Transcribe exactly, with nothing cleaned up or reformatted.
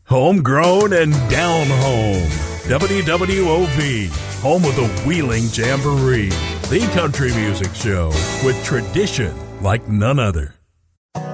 Homegrown and down home. W W O V, home of the Wheeling Jamboree, the country music show with tradition like none other.